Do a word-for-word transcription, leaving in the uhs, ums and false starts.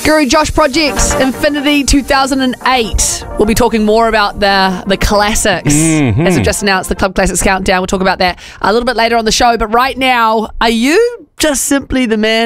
Guru Josh Projects, Infinity two thousand eight. We'll be talking more about the the classics. Mm-hmm. As we've just announced, the Club Classics Countdown. We'll talk about that a little bit later on the show. But right now, are you just simply the man